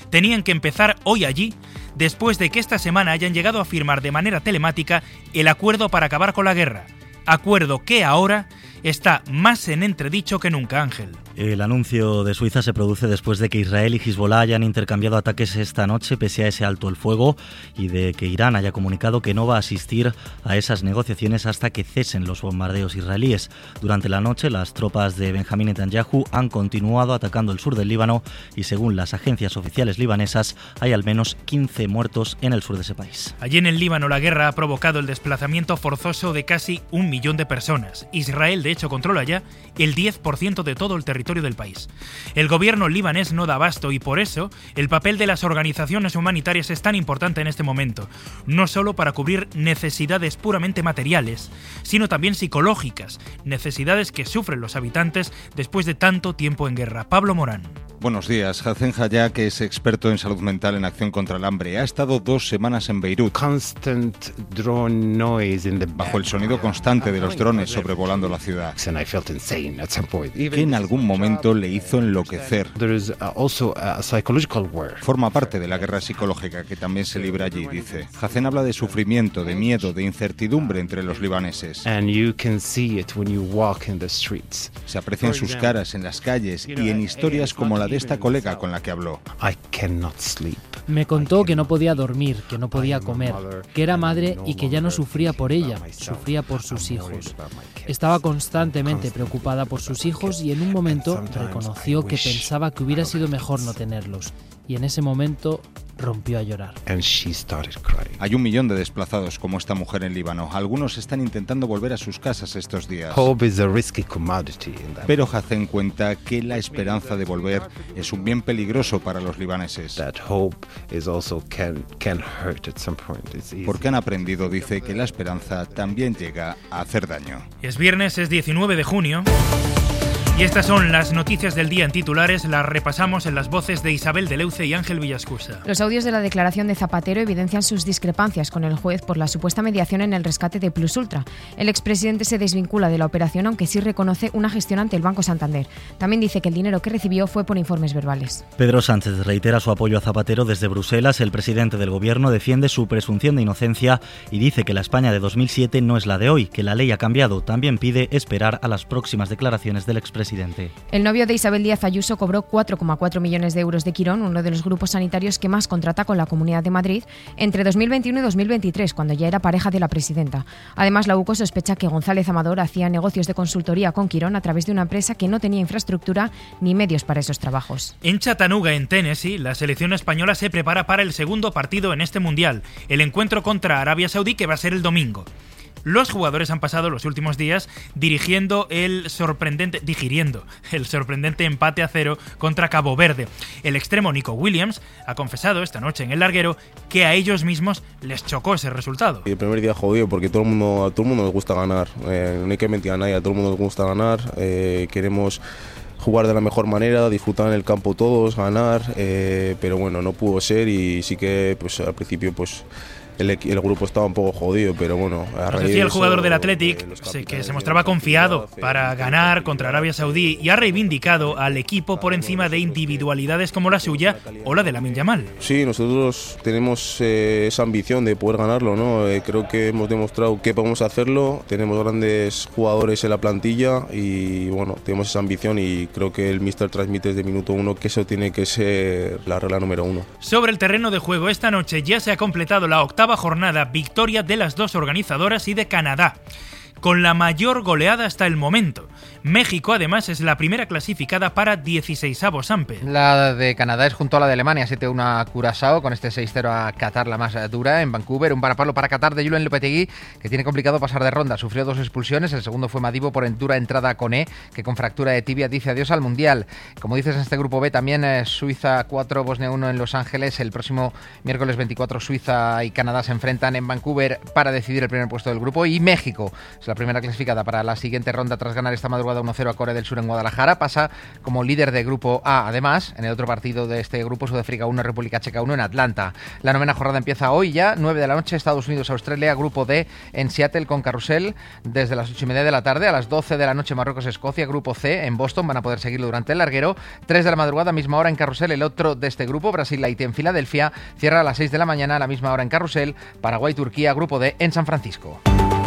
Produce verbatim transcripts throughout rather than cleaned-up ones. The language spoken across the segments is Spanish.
tenían que empezar hoy allí, después de que esta semana hayan llegado a firmar de manera telemática el acuerdo para acabar con la guerra. Acuerdo que ahora está más en entredicho que nunca, Ángel. El anuncio de Suiza se produce después de que Israel y Hezbollah hayan intercambiado ataques esta noche pese a ese alto el fuego y de que Irán haya comunicado que no va a asistir a esas negociaciones hasta que cesen los bombardeos israelíes. Durante la noche, las tropas de Benjamín Netanyahu han continuado atacando el sur del Líbano y, según las agencias oficiales libanesas, hay al menos quince muertos en el sur de ese país. Allí en el Líbano, la guerra ha provocado el desplazamiento forzoso de casi un millón de personas. Israel, de hecho, controla ya el diez por ciento de todo el territorio del país. El gobierno libanés no da abasto y por eso el papel de las organizaciones humanitarias es tan importante en este momento, no solo para cubrir necesidades puramente materiales, sino también psicológicas, necesidades que sufren los habitantes después de tanto tiempo en guerra. Pablo Morán. Buenos días. Hazen Hayat, que es experto en salud mental en acción contra el hambre, ha estado dos semanas en Beirut. Bajo el sonido constante de los drones sobrevolando la ciudad, que en algún momento le hizo enloquecer. Forma parte de la guerra psicológica que también se libra allí, dice. Hazen habla de sufrimiento, de miedo, de incertidumbre entre los libaneses. Se aprecia en sus caras, en las calles y en historias como la de esta colega con la que habló. Me contó que no podía dormir, que no podía comer, que era madre y que ya no sufría por ella, sufría por sus hijos. Estaba constantemente preocupada por sus hijos y en un momento reconoció que pensaba que hubiera sido mejor no tenerlos. Y en ese momento rompió a llorar. Hay un millón de desplazados como esta mujer en Líbano. Algunos están intentando volver a sus casas estos días. Pero Hazen cuenta que la esperanza de volver es un bien peligroso para los libaneses. Porque han aprendido, dice, que la esperanza también llega a hacer daño. Es viernes, es diecinueve de junio. Y estas son las noticias del día en titulares, las repasamos en las voces de Isabel de Leuce y Ángel Villascusa. Los audios de la declaración de Zapatero evidencian sus discrepancias con el juez por la supuesta mediación en el rescate de Plus Ultra. El expresidente se desvincula de la operación, aunque sí reconoce una gestión ante el Banco Santander. También dice que el dinero que recibió fue por informes verbales. Pedro Sánchez reitera su apoyo a Zapatero desde Bruselas. El presidente del gobierno defiende su presunción de inocencia y dice que la España de dos mil siete no es la de hoy, que la ley ha cambiado. También pide esperar a las próximas declaraciones del expresidente. El novio de Isabel Díaz Ayuso cobró cuatro coma cuatro millones de euros de Quirón, uno de los grupos sanitarios que más contrata con la Comunidad de Madrid, entre dos mil veintiuno y dos mil veintitrés, cuando ya era pareja de la presidenta. Además, la U C O sospecha que González Amador hacía negocios de consultoría con Quirón a través de una empresa que no tenía infraestructura ni medios para esos trabajos. En Chattanooga, en Tennessee, la selección española se prepara para el segundo partido en este Mundial, el encuentro contra Arabia Saudí, que va a ser el domingo. Los jugadores han pasado los últimos días dirigiendo el sorprendente, digiriendo el sorprendente empate a cero contra Cabo Verde. El extremo Nico Williams ha confesado esta noche en El Larguero que a ellos mismos les chocó ese resultado. El primer día jodido porque todo el mundo, a todo el mundo nos gusta ganar, eh, no hay que mentir a nadie, a todo el mundo nos gusta ganar, eh, queremos jugar de la mejor manera, disfrutar en el campo todos, ganar, eh, pero bueno, no pudo ser y sí que pues al principio pues El, el grupo estaba un poco jodido, pero bueno, a Nos decía el jugador del Athletic eh, que se mostraba confiado para ganar contra Arabia Saudí y ha reivindicado al equipo por encima de individualidades como la suya o la de Lamine Yamal. Sí, nosotros tenemos eh, esa ambición de poder ganarlo, ¿no? Eh, creo que hemos demostrado que podemos hacerlo, tenemos grandes jugadores en la plantilla y bueno, tenemos esa ambición y creo que el míster transmite desde minuto uno que eso tiene que ser la regla número uno. Sobre el terreno de juego, esta noche ya se ha completado la octava jornada, victoria de las dos organizadoras y de Canadá, con la mayor goleada hasta el momento. México, además, es la primera clasificada para dieciseisavos Ampe. La de Canadá es junto a la de Alemania, siete uno a Curazao, con este seis cero a Qatar, la más dura, en Vancouver. Un parapalo para Qatar de Julen Lopetegui, que tiene complicado pasar de ronda. Sufrió dos expulsiones, el segundo fue Madibo por dura entrada a Koné, que con fractura de tibia dice adiós al Mundial. Como dices, en este grupo B también eh, Suiza cuatro, Bosnia uno en Los Ángeles. El próximo miércoles veinticuatro Suiza y Canadá se enfrentan en Vancouver para decidir el primer puesto del grupo. Y México se es la primera clasificada para la siguiente ronda tras ganar esta madrugada uno cero a Corea del Sur en Guadalajara. Pasa como líder de Grupo A. Además, en el otro partido de este grupo, Sudáfrica uno, República Checa uno en Atlanta. La novena jornada empieza hoy ya, nueve de la noche, Estados Unidos, Australia, Grupo D en Seattle con carrusel desde las ocho y media de la tarde. A las doce de la noche, Marruecos, Escocia, Grupo C en Boston, van a poder seguirlo durante el larguero. tres de la madrugada, misma hora en carrusel, el otro de este grupo, Brasil, Haití en Filadelfia, cierra a las seis de la mañana, a la misma hora en carrusel, Paraguay, Turquía, Grupo D en San Francisco.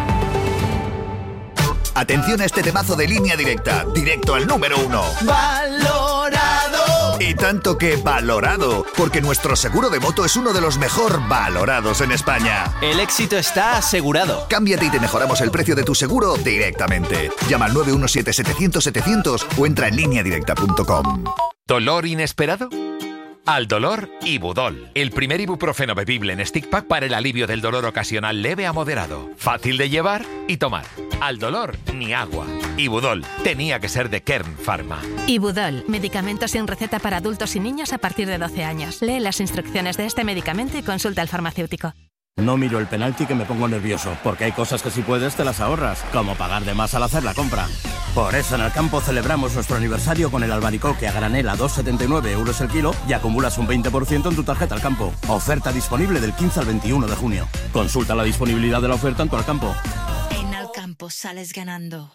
Atención a este temazo de Línea Directa, directo al número uno. ¡Valorado! Y tanto que valorado, porque nuestro seguro de moto es uno de los mejor valorados en España. El éxito está asegurado. Cámbiate y te mejoramos el precio de tu seguro directamente. Llama al nueve uno siete setecientos setecientos o entra en línea directa punto com. ¿Dolor inesperado? Al dolor, Ibudol, el primer ibuprofeno bebible en stick pack para el alivio del dolor ocasional leve a moderado. Fácil de llevar y tomar. Al dolor, ni agua. Ibudol, tenía que ser de Kern Pharma. Ibudol, medicamento sin receta para adultos y niños a partir de doce años. Lee las instrucciones de este medicamento y consulta al farmacéutico. No miro el penalti que me pongo nervioso, porque hay cosas que si puedes te las ahorras, como pagar de más al hacer la compra. Por eso en Alcampo celebramos nuestro aniversario con el albaricoque a granel a dos setenta y nueve euros el kilo y acumulas un veinte por ciento en tu tarjeta Alcampo. Oferta disponible del quince al veintiuno de junio. Consulta la disponibilidad de la oferta en tu Alcampo. En Alcampo sales ganando.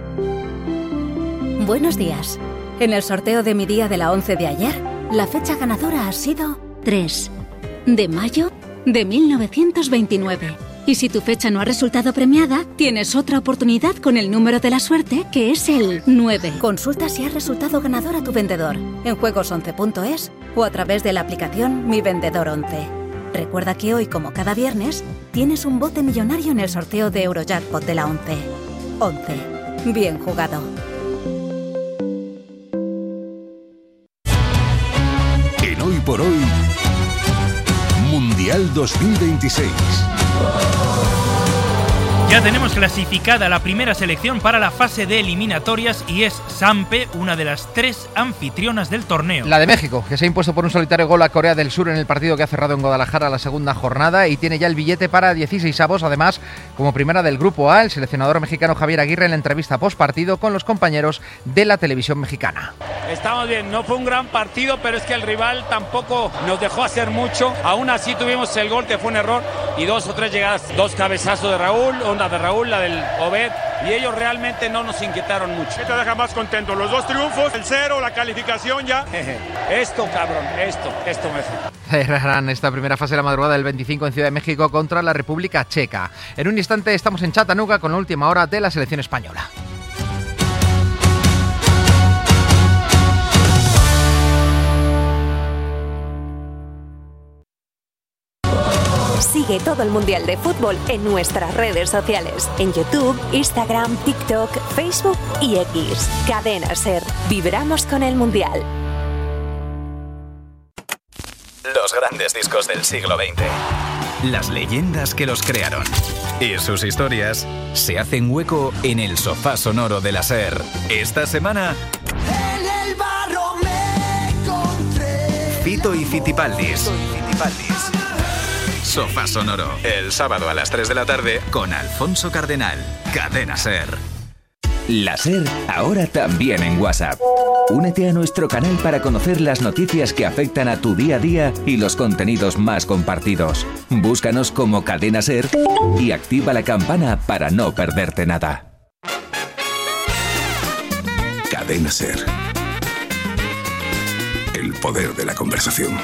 Buenos días. En el sorteo de mi día de la once de ayer, la fecha ganadora ha sido tres de mayo de mil novecientos veintinueve. Y si tu fecha no ha resultado premiada, tienes otra oportunidad con el número de la suerte, que es el nueve. Consulta si has resultado ganador a tu vendedor en juegos once punto es o a través de la aplicación Mi Vendedor once. Recuerda que hoy, como cada viernes, tienes un bote millonario en el sorteo de Eurojackpot de la once. once. Bien jugado. En Hoy por Hoy, Mundial dos mil veintiséis. Ya tenemos clasificada la primera selección para la fase de eliminatorias y es Sampe, una de las tres anfitrionas del torneo. La de México, que se ha impuesto por un solitario gol a Corea del Sur en el partido que ha cerrado en Guadalajara la segunda jornada y tiene ya el billete para dieciséis avos. Además, como primera del Grupo A, el seleccionador mexicano Javier Aguirre en la entrevista postpartido con los compañeros de la televisión mexicana. Estamos bien, no fue un gran partido, pero es que el rival tampoco nos dejó hacer mucho. Aún así tuvimos el gol, que fue un error, y dos o tres llegadas, dos cabezazos de Raúl, una de Raúl, la del Obed, y ellos realmente no nos inquietaron mucho. ¿Qué te deja más contento? ¿Los dos triunfos, el cero, la calificación ya? Esto, cabrón, esto, esto me fue. Cerrarán esta primera fase de la madrugada del veinticinco en Ciudad de México contra la República Checa. En un instante estamos en Chattanooga con la última hora de la selección española. Sigue todo el Mundial de Fútbol en nuestras redes sociales. En YouTube, Instagram, TikTok, Facebook y X. Cadena SER. Vibramos con el Mundial. Los grandes discos del siglo veinte. Las leyendas que los crearon. Y sus historias se hacen hueco en el sofá sonoro de la SER. Esta semana... En el barro me encontré. Fito y Fitipaldis. Fitipaldis. Sofá Sonoro, el sábado a las tres de la tarde con Alfonso Cardenal. Cadena SER. La SER, ahora también en WhatsApp. Únete a nuestro canal para conocer las noticias que afectan a tu día a día y los contenidos más compartidos. Búscanos como Cadena SER y activa la campana para no perderte nada. Cadena SER. El poder de la conversación.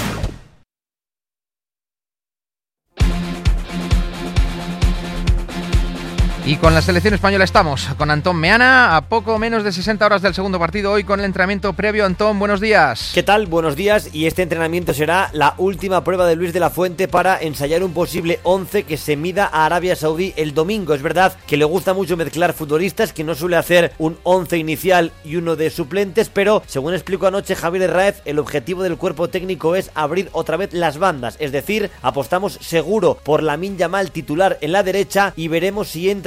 Y con la selección española estamos, con Antón Meana, a poco menos de sesenta horas del segundo partido, hoy con el entrenamiento previo. Antón, buenos días. ¿Qué tal? Buenos días, y este entrenamiento será la última prueba de Luis de la Fuente para ensayar un posible once que se mida a Arabia Saudí el domingo. Es verdad que le gusta mucho mezclar futbolistas, que no suele hacer un once inicial y uno de suplentes, pero según explicó anoche Javier Herráez, el objetivo del cuerpo técnico es abrir otra vez las bandas, es decir, apostamos seguro por Lamine Yamal titular en la derecha y veremos si entra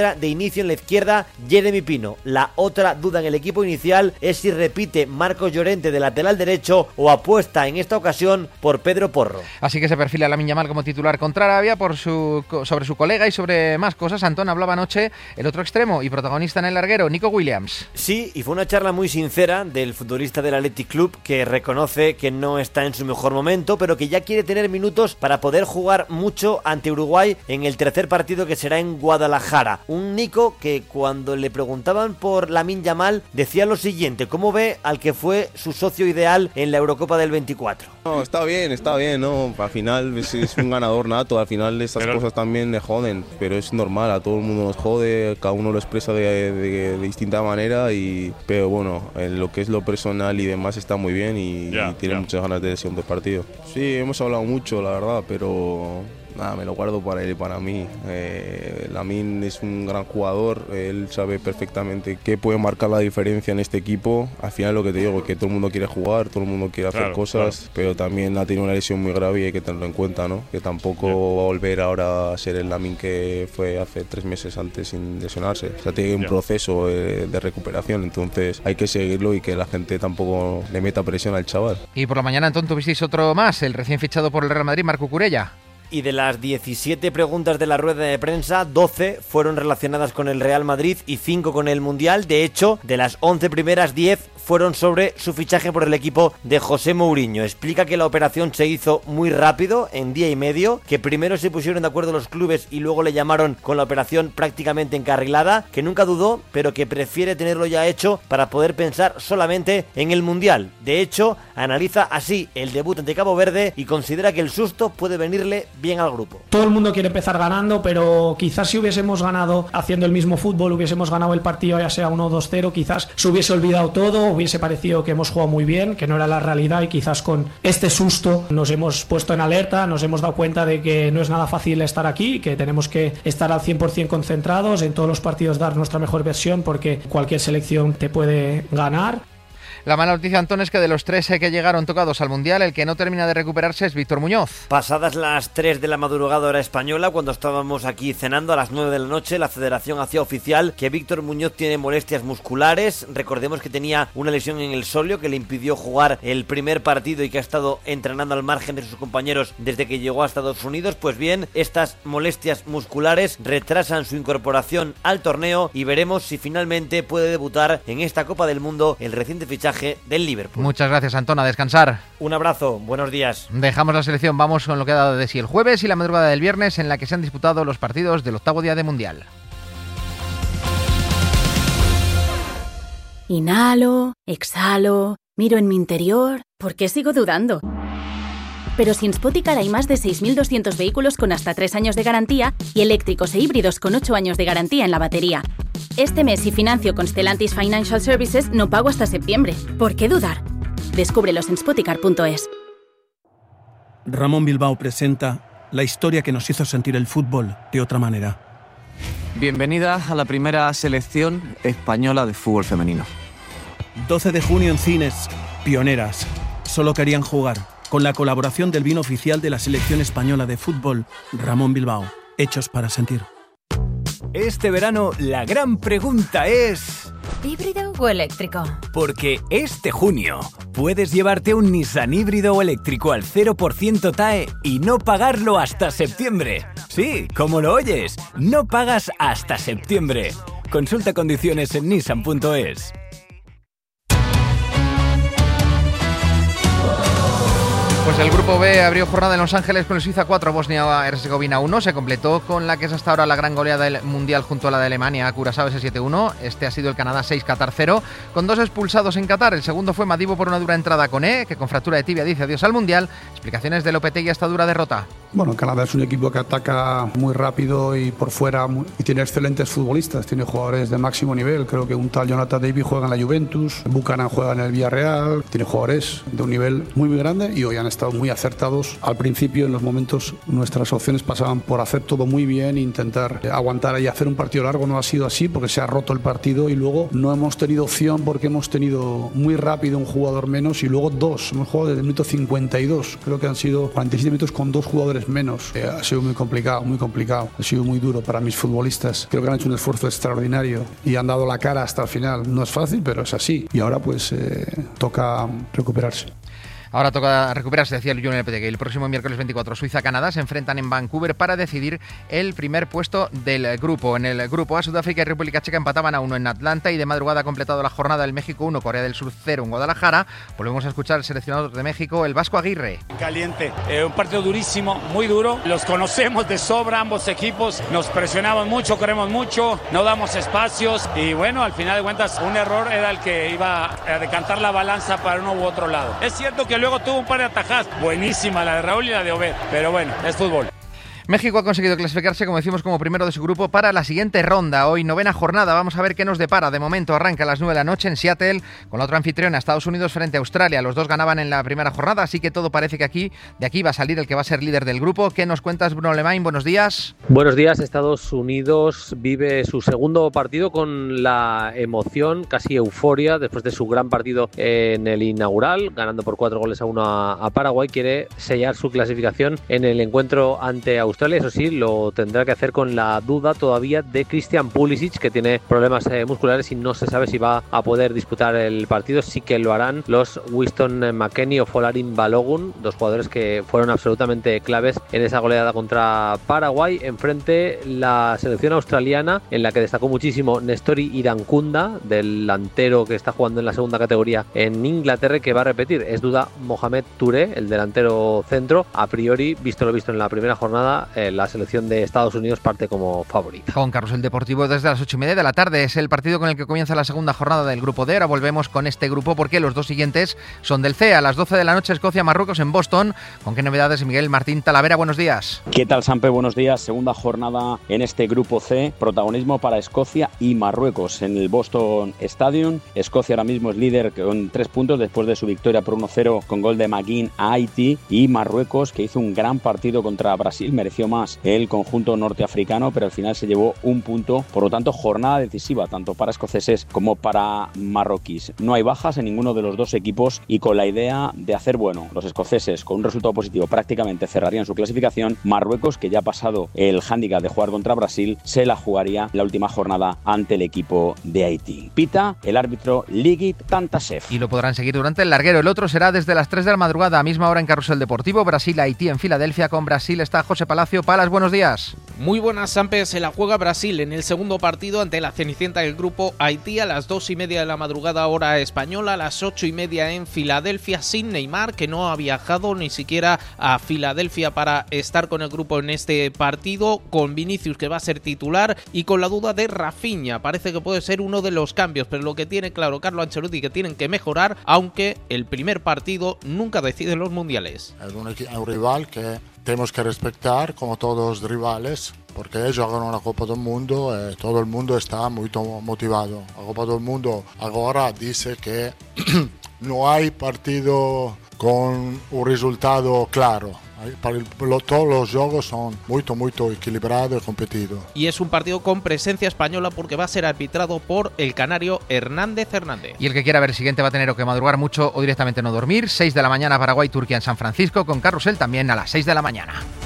entra de inicio en la izquierda Jeremy Pino. La otra duda en el equipo inicial es si repite Marcos Llorente de lateral derecho o apuesta en esta ocasión por Pedro Porro. Así que se perfila Lamine Yamal como titular contra Arabia por su, sobre su colega y sobre más cosas. Antón, hablaba anoche el otro extremo y protagonista en el larguero, Nico Williams. Sí, y fue una charla muy sincera del futbolista del Athletic Club, que reconoce que no está en su mejor momento, pero que ya quiere tener minutos para poder jugar mucho ante Uruguay en el tercer partido, que será en Guadalajara. Un Nico que cuando le preguntaban por Lamine Yamal decía lo siguiente: ¿cómo ve al que fue su socio ideal en la Eurocopa del veinticuatro? No, está bien, está bien, ¿no? Al final es, es un ganador nato, al final estas pero... cosas también le joden, pero es normal, a todo el mundo nos jode, cada uno lo expresa de, de, de distinta manera, y pero bueno, en lo que es lo personal y demás está muy bien y, yeah, y tiene yeah. muchas ganas de el segundo partido. Sí, hemos hablado mucho, la verdad, pero nada, me lo guardo para él y para mí. Eh, Lamine es un gran jugador, él sabe perfectamente qué puede marcar la diferencia en este equipo. Al final lo que te digo es que todo el mundo quiere jugar, todo el mundo quiere hacer claro, cosas, claro. pero también ha tenido una lesión muy grave y hay que tenerlo en cuenta, ¿no? Que tampoco yeah. va a volver ahora a ser el Lamine que fue hace tres meses antes sin lesionarse. O sea, tiene un yeah. proceso de, de recuperación, entonces hay que seguirlo y que la gente tampoco le meta presión al chaval. Y por la mañana, Antón, tuvisteis otro más, el recién fichado por el Real Madrid, Marco Curella. Y de las diecisiete preguntas de la rueda de prensa, doce fueron relacionadas con el Real Madrid y cinco con el Mundial. De hecho, de las once primeras, diez fueron sobre su fichaje por el equipo de José Mourinho. Explica que la operación se hizo muy rápido, en día y medio, que primero se pusieron de acuerdo los clubes y luego le llamaron con la operación prácticamente encarrilada, que nunca dudó, pero que prefiere tenerlo ya hecho para poder pensar solamente en el Mundial. De hecho, analiza así el debut ante Cabo Verde y considera que el susto puede venirle bien al grupo. Todo el mundo quiere empezar ganando, pero quizás si hubiésemos ganado haciendo el mismo fútbol, hubiésemos ganado el partido ya sea uno dos cero, quizás se hubiese olvidado todo, hubiese parecido que hemos jugado muy bien, que no era la realidad, y quizás con este susto nos hemos puesto en alerta, nos hemos dado cuenta de que no es nada fácil estar aquí, que tenemos que estar al cien por ciento concentrados en todos los partidos, dar nuestra mejor versión, porque cualquier selección te puede ganar. La mala noticia, Antón, es que de los tres que llegaron tocados al Mundial, el que no termina de recuperarse es Víctor Muñoz. Pasadas las tres de la madrugada hora española, cuando estábamos aquí cenando a las nueve de la noche, la Federación hacía oficial que Víctor Muñoz tiene molestias musculares. Recordemos que tenía una lesión en el sóleo que le impidió jugar el primer partido y que ha estado entrenando al margen de sus compañeros desde que llegó a Estados Unidos. Pues bien, estas molestias musculares retrasan su incorporación al torneo y veremos si finalmente puede debutar en esta Copa del Mundo el reciente fichaje del Liverpool. Muchas gracias, Antón, a descansar. Un abrazo, buenos días. Dejamos la selección, vamos con lo que ha dado de sí el jueves y la madrugada del viernes, en la que se han disputado los partidos del octavo día de Mundial. Inhalo, exhalo, miro en mi interior. ¿Por qué sigo dudando? Pero si en Spoticar hay más de seis mil doscientos vehículos con hasta tres años de garantía y eléctricos e híbridos con ocho años de garantía en la batería. Este mes, si financio con Stellantis Financial Services, no pago hasta septiembre. ¿Por qué dudar? Descúbrelos en spoticar punto es. Ramón Bilbao presenta la historia que nos hizo sentir el fútbol de otra manera. Bienvenida a la primera selección española de fútbol femenino. doce de junio en cines, Pioneras. Solo querían jugar. Con la colaboración del vino oficial de la selección española de fútbol, Ramón Bilbao. Hechos para sentir. Este verano la gran pregunta es... ¿híbrido o eléctrico? Porque este junio puedes llevarte un Nissan híbrido o eléctrico al cero por ciento T A E y no pagarlo hasta septiembre. Sí, como lo oyes, no pagas hasta septiembre. Consulta condiciones en nissan punto es. Pues el Grupo B abrió jornada en Los Ángeles con el Suiza cuatro, Bosnia-Herzegovina uno. Se completó con la que es hasta ahora la gran goleada del Mundial junto a la de Alemania, Curazao ese siete uno. Este ha sido el Canadá seis, Qatar cero, con dos expulsados en Qatar. El segundo fue Madibo por una dura entrada con E, que con fractura de tibia dice adiós al Mundial. Explicaciones de Lopetegui a esta dura derrota. Bueno, Canadá es un equipo que ataca muy rápido y por fuera muy, y tiene excelentes futbolistas, tiene jugadores de máximo nivel. Creo que un tal Jonathan David juega en la Juventus, Buchanan juega en el Villarreal, tiene jugadores de un nivel muy muy grande y hoy han estado muy acertados. Al principio, en los momentos, nuestras opciones pasaban por hacer todo muy bien e intentar aguantar y hacer un partido largo. No ha sido así porque se ha roto el partido y luego no hemos tenido opción porque hemos tenido muy rápido un jugador menos y luego dos. Hemos jugado desde el minuto cincuenta y dos. Creo que han sido cuarenta y siete minutos con dos jugadores vez menos. Eh, ha sido muy complicado, muy complicado. Ha sido muy duro para mis futbolistas. Creo que han hecho un esfuerzo extraordinario y han dado la cara hasta el final. No es fácil, pero es así. Y ahora pues eh, toca recuperarse. Ahora toca recuperarse, decía el Julen Lopetegui. El próximo miércoles veinticuatro, Suiza-Canadá se enfrentan en Vancouver para decidir el primer puesto del grupo. En el grupo A, Sudáfrica y República Checa empataban a uno en Atlanta y de madrugada ha completado la jornada el México uno, Corea del Sur cero en Guadalajara. Volvemos a escuchar al seleccionador de México, el Vasco Aguirre. Caliente, eh, un partido durísimo, muy duro. Los conocemos de sobra ambos equipos. Nos presionamos mucho, corremos mucho, no damos espacios y bueno, al final de cuentas un error era el que iba a decantar la balanza para uno u otro lado. Es cierto que luego tuvo un par de atajadas, buenísima la de Raúl y la de Obed, pero bueno, es fútbol. México ha conseguido clasificarse, como decimos, como primero de su grupo para la siguiente ronda. Hoy novena jornada, vamos a ver qué nos depara. De momento arranca a las nueve de la noche en Seattle con la otra anfitriona, Estados Unidos frente a Australia. Los dos ganaban en la primera jornada, así que todo parece que aquí de aquí va a salir el que va a ser líder del grupo. ¿Qué nos cuentas, Bruno Lemain? Buenos días. Buenos días. Estados Unidos vive su segundo partido con la emoción, casi euforia, después de su gran partido en el inaugural, ganando por cuatro goles a uno a, a Paraguay. Quiere sellar su clasificación en el encuentro ante Australia. Australia, eso sí, lo tendrá que hacer con la duda todavía de Christian Pulisic, que tiene problemas eh, musculares y no se sabe si va a poder disputar el partido. Sí que lo harán los Winston McKennie o Folarin Balogun, dos jugadores que fueron absolutamente claves en esa goleada contra Paraguay. Enfrente la selección australiana, en la que destacó muchísimo Nestori Irankunda, delantero que está jugando en la segunda categoría en Inglaterra, que va a repetir. Es duda Mohamed Touré, el delantero centro. A priori, visto lo visto en la primera jornada, Eh, la selección de Estados Unidos parte como favorita. Con Carrusel Deportivo desde las ocho y media de la tarde. Es el partido con el que comienza la segunda jornada del grupo D. Ahora volvemos con este grupo porque los dos siguientes son del C. A las doce de la noche, Escocia-Marruecos en Boston. ¿Con qué novedades, Miguel Martín Talavera? Buenos días. ¿Qué tal, Sampe? Buenos días. Segunda jornada en este grupo C. Protagonismo para Escocia y Marruecos en el Boston Stadium. Escocia ahora mismo es líder con tres puntos después de su victoria por uno cero con gol de McGinn a Haití. Y Marruecos, que hizo un gran partido contra Brasil, mereció más el conjunto norteafricano, pero al final se llevó un punto. Por lo tanto, jornada decisiva tanto para escoceses como para marroquíes. No hay bajas en ninguno de los dos equipos y con la idea de hacer bueno, los escoceses con un resultado positivo prácticamente cerrarían su clasificación. Marruecos, que ya ha pasado el hándicap de jugar contra Brasil, se la jugaría la última jornada ante el equipo de Haití. Pita el árbitro Ligit Tantasev. Y lo podrán seguir durante el larguero. El otro será desde las tres de la madrugada, a misma hora en Carrusel Deportivo. Brasil-Haití en Filadelfia. Con Brasil está José Palacio. Palas, buenos días. Muy buenas, Sampe. Se la juega Brasil en el segundo partido ante la cenicienta del grupo Haití a las dos y media de la madrugada hora española, a las ocho y media en Filadelfia, sin Neymar, que no ha viajado ni siquiera a Filadelfia para estar con el grupo en este partido, con Vinicius, que va a ser titular, y con la duda de Rafinha. Parece que puede ser uno de los cambios, pero lo que tiene claro Carlo Ancelotti que tienen que mejorar, aunque el primer partido nunca decide los mundiales. Es un, un rival que tenemos que respetar como todos los rivales, porque ellos juegan una Copa del Mundo y todo el mundo está muy motivado. La Copa del Mundo ahora dice que no hay partido con un resultado claro. Todos los juegos son muy, muy equilibrados y competidos. Y es un partido con presencia española porque va a ser arbitrado por el canario Hernández Hernández. Y el que quiera ver el siguiente va a tener que madrugar mucho o directamente no dormir. seis de la mañana, Paraguay, Turquía en San Francisco, con Carrusel también a las seis de la mañana.